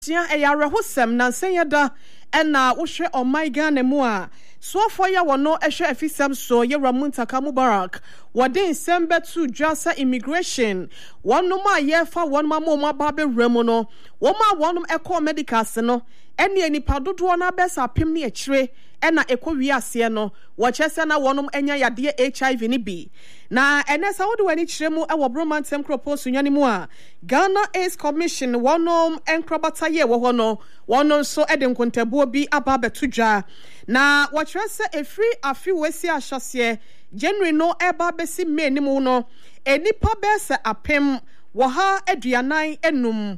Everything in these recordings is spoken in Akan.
Tia eyare hosem na nsanyada ena wohwe omaiga ne mu a soafo ya wono ehwe afisam so ye Ramuntaka Mubarak wodin sembetu dwasa immigration wonum a ye fa wonum amoma ba be wremu no woma wonum ekọ medicals no ene nipa dodo na besa pem ne akire ena ekọ wiase no wochese na wonum enya yade HIV ni bi na enesa wode wani kiremu e wo bromantem kroposu nyane mu a Ghana AIDS Commission wonum enkrobata ye wo ho no wono so ede nkontabuo bi aba betudwa na wochese efri afi wesi ahyase January no eba besi May ni mu no enipa besa apem waha aduanan enum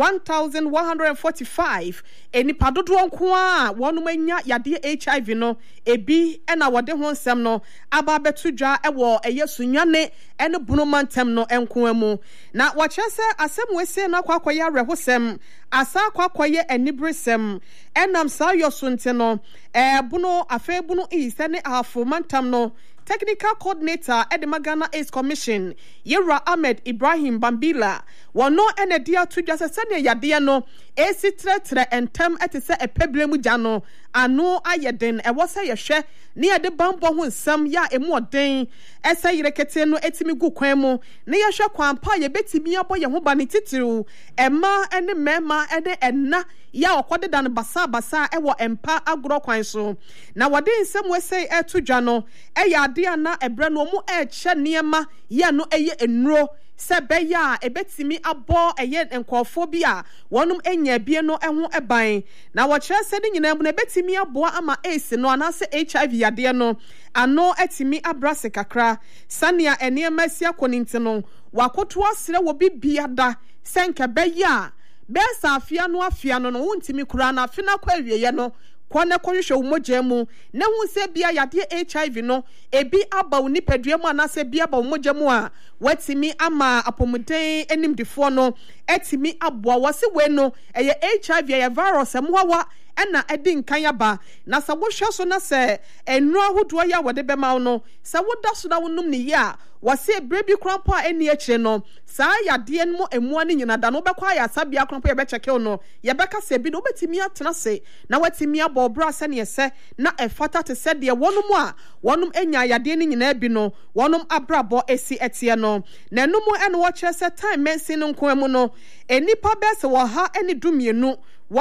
1145 enipa dodo nko a wonum anya yade HIV no ebi ena wode ho nsem no aba betudwa ewo eyesunwane ene bunumantem no enko amu na wachese asem wese na kwakoye rehosem asa kwakoye enibresem enam sa yosunte no bunu afebunu isene afo mantam no Technical Coordinator Edema Ghana AIDS Commission Yera Ahmed Ibrahim Bambila wano ene dia to just sene yade no esi tre entem etese epeblemu jano ano ayeden e wose yehwe ne yade bambo ho nsam ya emu oden ese yirekete no etimi gu kwan mu ne yehwe kwan pa ye betimi abo ye ho ba ne titiru ema ene mema ene enna ya okode dan basa ewo empa agro kwan so na wade nsem wese etudwa no ade ana ebre no mu eche niema ya no eye enuro sebe ya ebetimi abo eye enkofo bi a wonum enya bie no eho eban na wo kire se ni nyina mu na ebetimi abo ama AIDS no anase HIV yade no ano etimi abrase kakra sania eniema sia koninti no wakoto asere wo bibia da senke be ya be sa afia no no wontimi kura na afina kwa awieye no kwana kwohwehwe umogya mu ne hu se bia yade HIV no ebi aba uni padua mu anase bia aba umogya mu a watimi ama apomuden enimdifo no etimi aboa wose we no eye HIV eye virus emwawa ena edi nkan yaba na sa wohwe so na se enu ahodo ya wode bema no sa woda so na wonum ne ya wase brebi krampo a eni akire no sa yade no emu ani nyina da no bekwa ya sabia krampo ye becheke no ye beka se bi no betimi atena se na watimi abo bra se ne se na efata te se de wonum a wonum enya yade ni nyina bi no wonum abrabo esi etie no na enumu ene wo kire se time mensi no nko emu no enipa bese wo ha eni dumienu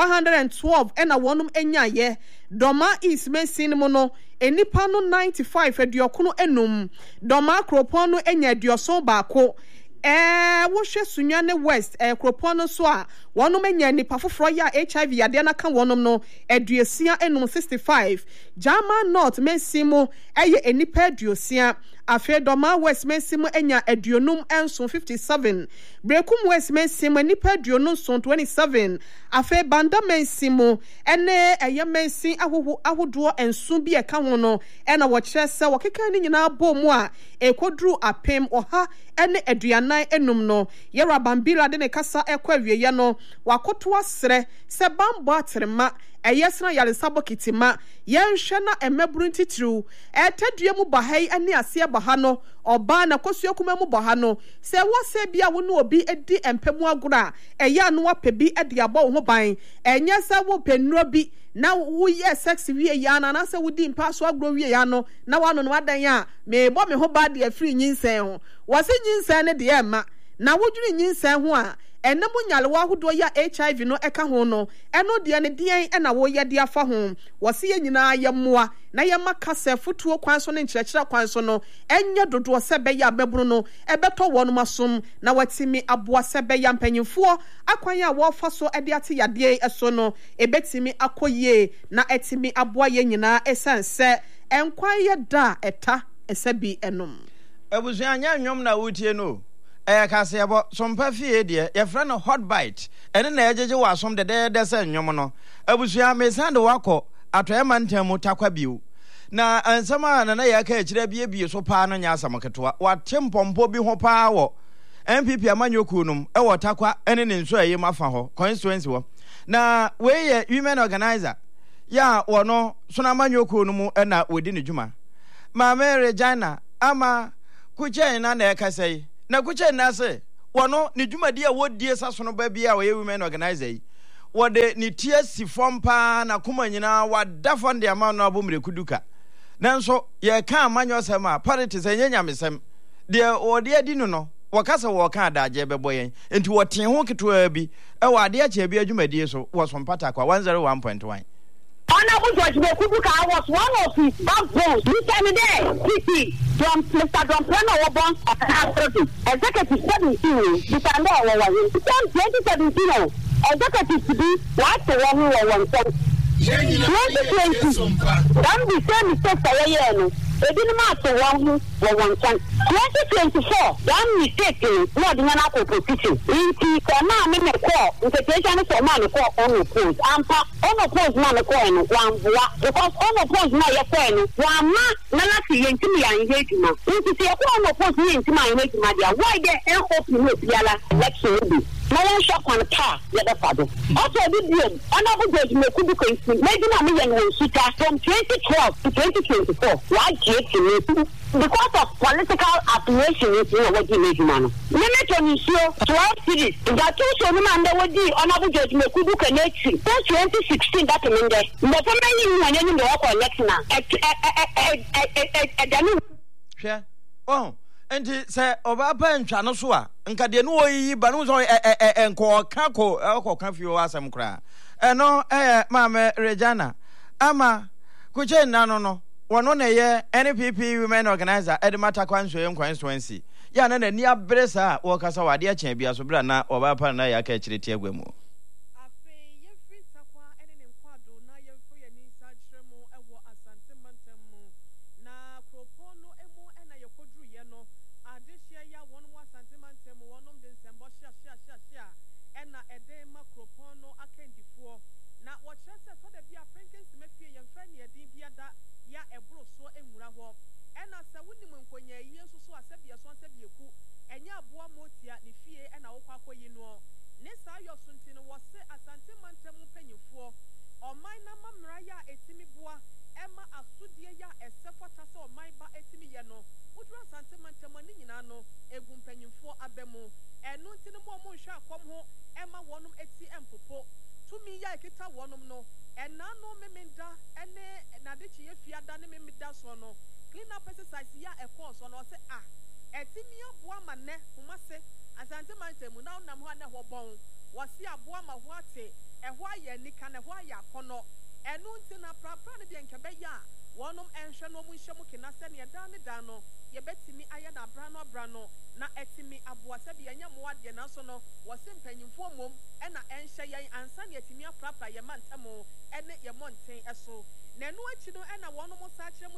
112 ena wonum enya ye doma is mensin mu no enipa no 95 eduokono enum doma kropon no enya eduoso baako wohwe sunwane west kropon no so a wonum enya nipa foforo ya HIV yade na ka wonum no eduosia enum 65 Jama north mensin mu eye enipa eduosia afi doma west mensin mu enya eduonum enso 57 brekum west mensin mu nipa eduonum 27 afi banda mensin mu ene eye mensin ahodo enso bi eka ho no ena wo kire se wo keka ni nyina bom mu a ekoduru apem oha ene eduanan enum no Yera Bambila de ne kasa ekwa wieye no wakoto asre se bambo atrema eyesna yale sabo kitima yenhwe na emeburu ntitiru etadua mu bahai ane ase baha no oba na kosuo kuma mu baha no se wose bia wo no obi edi empemu agora eya no wapebi edi abo ho ban enye se wo penuro bi na wo ye sex wie ya na se wodi mpa so agoro wie ya no na wano no adan a me bo me ho ba de afri nyinsen ho wose nyinsen ne de ema na wodwiri nyinsen ho a enemu nyalewa ahodo ya HIV no eka ho no eno de ne dien ena wo ye de afa ho wose ye nyina ye moa na ye makase futuo kwan so ne nkyerɛkyerɛ kwan so no enye dodo sebe ya beburu no ebeto wono masom na watimi aboa sebe ya mpanyimfo akwan ya wo fa so ede ate yade eso no ebetimi akoye na etimi aboa ye nyina esense enkwan ye da eta esebi enom abusu anya nwom na wotie no kase yabo sompa fie de ye fra no hot bite ene na ejeje wasom de se nwom no abusua mesande wako atoyema ntemu takwa biu na ansama na ya ka akira bie so pa no nya asamketoa watempompo bi ho pa wo MPP amanyoku num wo takwa ene ne nso ayi mafa ho constituency wo na we ye women organizer ya wono so na amanyoku num na wodi ne djuma ma mere Regina ama kuchen na ekasai na kuchen na se wono ne djuma dia wodie saso no ba bia we women organizer yi wode ni tie si fom pa na kuma nyina wada fon de ama no abomre kuduka nanso ye ka amanyo sema parity se nyenya mesem de wode adi no wakasa woka adaje beboyen enti woten ho ketwa bi e wade a che bi adwumadie so wo so mpata kwa 101.1 Honorable George Mekubuka was one of his backbones. He came there, Mr. Domplano Wabon, Executive 17, Mr. Noah, 2017, Executive to be what the one who was 2020, then the same mistake for a year. They didn't matter one 2024, one mistake, not in an opposition. In the call, integration for man call on oppose. On oppose man call one because on oppose my coin, one man, Nanaki into me engagement. If you say on oppose me into my engagement, why they help me with the election? No one shop on the car, let us father. Also, this year, Honorable Judge Mekubuka, maybe not me and from 2012 to 2024. Why because of political affiliation with what you make, man. Limit on issue 12 cities. There are two so many under what the Honorable Judge Mekubuka next 2016 that in there. But for many when you know what election now. Oh. Enti se obapa ntwa no so a nka de no oyi ba no so enko kako ekoka fio asem kra eno mama Regina ama kuche na no wono na ye NPP women organizer Edmata Kwanso constituency ya na ni abresa wo kasa wade a chen bia so bra na obapa na ya ka chireti agwamu na etimi aboase bi anya mo ade na so no wo se mpanyimfo mom e na enhye yen ansa na etimi aprapra ye mantamo ene ye monten eso na enu achi no e na wono mo sa kire mu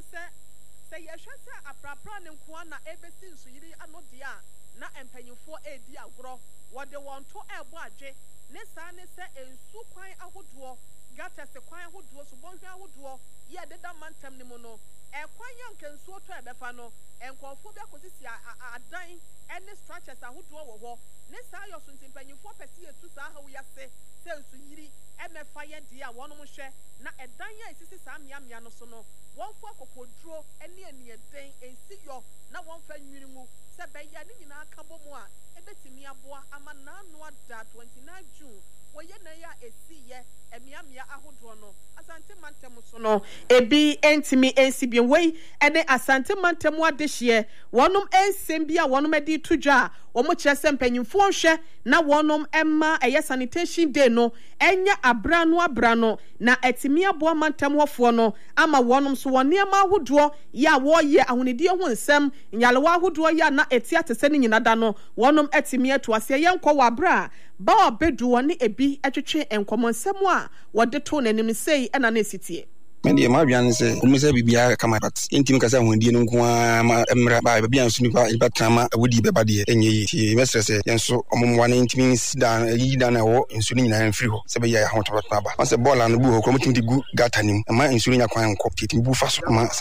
se ye hwese aprapra ne nko na ebesi nsuyiri anode a na empanyimfo edi agro wo de won to ebo adwe ne sa ne se ensu kwan ahodo gata se kwan ahodo so bonhwe ahodo ye deda mantam ne mu no ekwan yankensu to ebefa no enkofo bi akosisi adan ene structures ahodo wo ho ne sa yo so ntimpanyimfo pese etu sa ha wo yase se ensu yiri emefa ye de a wono mo hwe na edan ya esisi sa miamia no so no wonfo akokoduro ene enieden ensi yo na wonfa nwiri mu se be ya ni nyina aka bomu a ebetimi aboa ama na anu ada 29 June woye na ya esiye emiamia ahodo no asante mantem so no ebi entimi ensibie wei ene asante mantem adehye wonum ensembia wonum edi tudwa womo kyerese mpanyimfo hwe na wonum emma eye sanitation day no enya abrano na etimi aboa mantem hofo no ama wonum so woniema ahodo ya woye ahonedie ho nsem nyalewa ahodo ya na eti atese ni nyina da no wonum etimi atoase yenkwa wa bra ba obedu woni ebi atwetwe enkomonsem a wode to nanim sei na na esitie Media Mabian say, Mr. Bibia Kamarat, intimate as I would deal with Emra by Bian Sunipa, Ibatrama, Woody Babadi, and ye, Mr. Say, and so one intimates down a lead and a war in Sunin and Friho, Sabaya Hontaba. Once a ball and a boo, committing to good Gatanim, and my insulin acquiring cocktail, Bufas,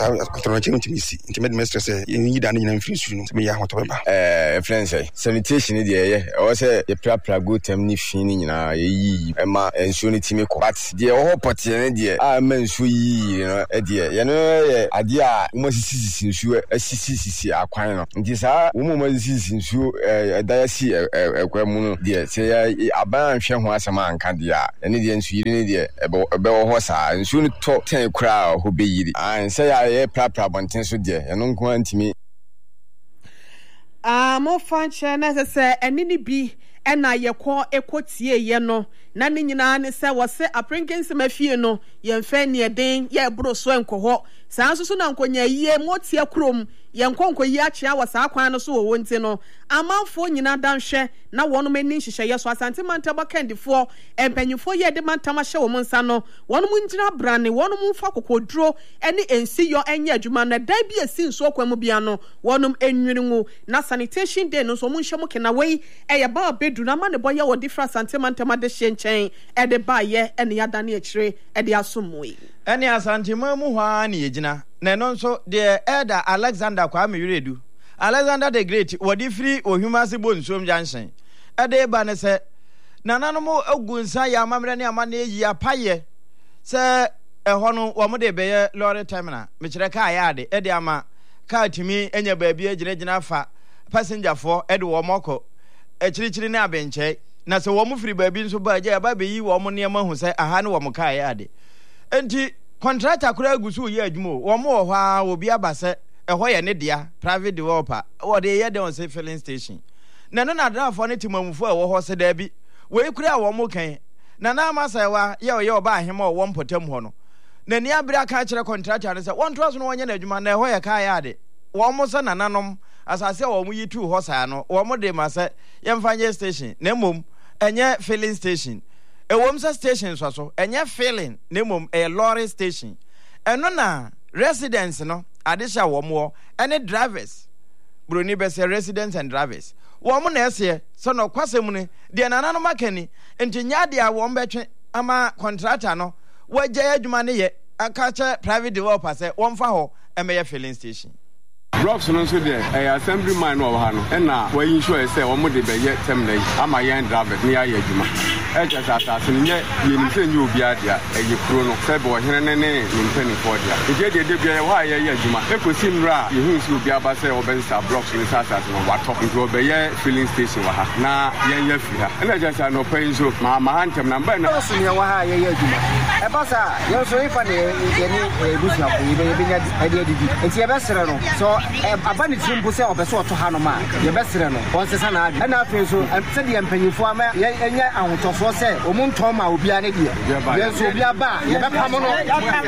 intimacy, intimate Mr. Say, you need an infusion, Sabaya Hontaba. Friends say, sanitation, dear, or say, a proper good term, if Emma and Sunity, but the opportunity, I mean, yi no edie ye no ye ade a mo sisi nsuo asisi akwan no nti saa wo mo sisi nsuo da si ekwa mu no de se aban hwe ho asema anka de a ene de nsuo yiri ne de ebe wo ho saa nsuo no to ten kra ho be yiri an se ya ye prapra bonten so de ye no nko antimi mo fanche na se enini bi ena yekọ ekotie ye no na ne nyina ne se wo se aprinkense mafie no ye mfa ne den ye bro so enkoho saa nso na nkonya yie motie krom ye nkonkoyi achia wo saa kwan no so wo wonti no amanfo nyina danhwe na wono mani nhihye ye so asante mantaba kandifo empanyufo ye de mantama hye wo nsa no wono mungyina brane wono mfa kokoduro ene ensiyo enye adwuma na da bi esi nso kwam bia no wono enwinwu na sanitation day no so munhye mo kena wei eye ba bedu na ma ne boye wo different asante mantama de hye nchen e de ba ye ene yada ne akire e de asomwe ene asante mamu hwa ne yegina na no nso de elder Alexander Kwame Yuredu Alexander the Great wodi free ohumase bonsom junction ede ba ne se nananom ogunsa ya amamre ne amane yi apaye se eho no wo mo de beye lorry terminal me kire ka ya de ede ama ka timi enya baabi agina fa passenger for ede wo moko ekirichiri ne abenche na se wo mo free baabi nso ba ja ba be yi wo mo ne ma hu se aha ne wo mo ka ya de enti contractor kura agusu ye adwumo wo mo ho a obi abase eho ye ne dia private developer wo de ye de on say filling station na no na drafo ne timamufo ewo ho se da bi we kura wo mo kan na na amasewa ye oba ahema wo mpotam ho no na ni abira ka kire contractor ne se won to so no wonye na adwuma na eho ye ka ya de wo mo se nananom asase wo mo yitu ho saa no wo mo de ma se ye mfanye station na mom enye filling station ewomsa station so enye filling na mom e lorry station eno na residents no adesha wo mo ene drivers broni be say residents and drivers wo mo na ese so no kwasem ne de nanano makani enti nya de a wo mbetwe ama contractor no wagya adwuma ne ye aka che private developer say wo mfa ho emeye filling station blocks no so there assembly man no ha no na we ensure say wo mo de be ye terminal ama yan driver ne ya adwuma asase nye yeni se nyi obi adia kuro no se bo hene ne mpani for dia de bia wa ye adwuma ekosi mra ye hu se obi aba se obensa blocks ni asase no wato nti obeye filling station wa ha na yen ya fi ha na jasa no pen so ma hantem na mba na so ne wa ha ye adwuma e ba sa ye so ifa ne ye ni ebusia ko ye be nya ade adidi nti ye be sere no so aba ne timpo se obeso oto ha no ma ye be sere no on se sa na ade na afi so se de empanyifo ama ye nya ahotofo se omuntu ma obi ane de ye so obi aba ye be pam no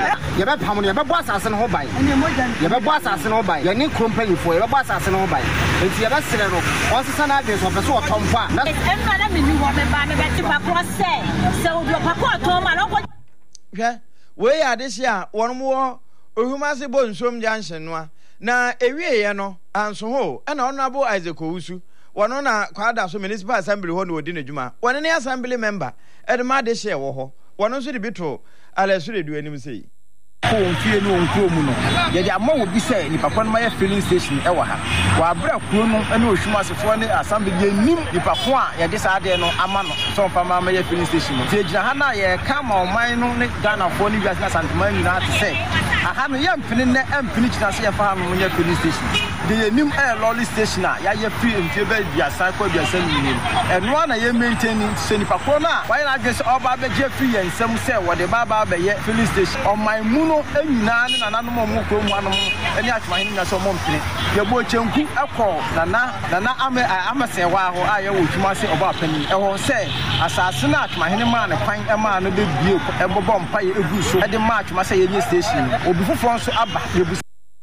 ye be bo asase no ho ban ye be bo asase no ho ban ye ni krompanyifo ye be bo asase no ho ban nti ye be sere no on se sa na ade so obeso oto mfa na enno na me ni ho me ba me be ti pa ko se obi pa ko oto ma no ko hwe we ya de sia won mo ohumase bonsom junction no na ewie ye no anso ho na honorable Isaac Owusu wono na kwada so municipal assembly ho na odi n'adwuma wone ne assembly member edema de hye wo ho wono so de bito alesure du anim sei ko fie no nko mu no ye de amma wo bi say ni papa no ma filling station e wa ha wa abra kuro no ene ohwumasefo ne assembly ye nim ni papa a ye de sa de no ama no so pa ma ye filling station no je gina ha na ye ka ma oman no ne Ghana fo ni wiase na santuma ni na te say aha no ye mpini ne empini kina se ye fa ha no ye filling station de ye nim lolly station a ya ye free ntie be bia san kwa bia san ni eno na ye maintain se ni papa na wa na agese oba be je free ye nsem se wo de baba be ye filling station oman mu no enyina ne nananom mo ko mu anom eni atmahini na so mo mpini ye bo chenku ekọ nana amase wa ho aye wo twuma se oba pani e ho se asase na atmahini ma ne kwan e ma no be bie e bobo mpa ye egu so e de ma twuma se ye station obi foforo so aba ye bu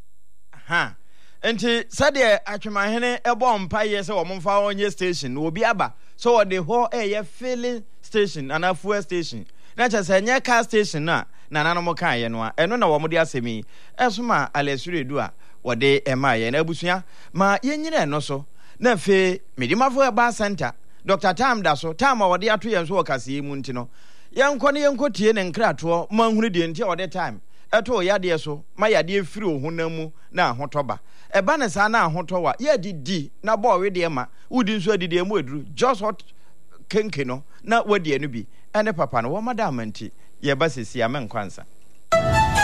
ha enti sade atwumahene ebo mpa ye se wo mfa onye station obi aba so wo de ho ye filling station and a fuel station na cha se nye car station na nananom kan ye no a eno na wo mo de asemi esoma alesure du a wo de ema ye na abusua ma yenyina eno so na fe medimafo eba center Dr. Tam da so Tam wo de ato ye so wakase mu nti no yenko ne yenko tie ne nkrato manhunu de nti wo de time eto yade so ma yade firi ohunamu na ahotoba eba ne sa na ahotowa ye didi na bo we de ma wudi nso adidi emu eduru just hot kenke no na wadi enu bi ene papa no wo madam nti ye ba sesi amenkwansa